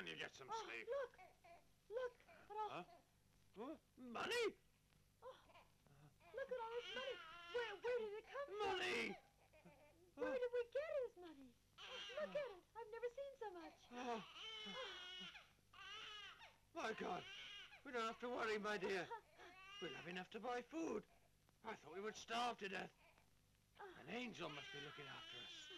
and you get some sleep. Look! Look at all... Huh? Huh? Money? Oh, look at all this money. Where did it come from? Money! Where did we get his money? Look at it. I've never seen so much. Oh. My God. We don't have to worry, my dear. We'll have enough to buy food. I thought we would starve to death. An angel must be looking after us.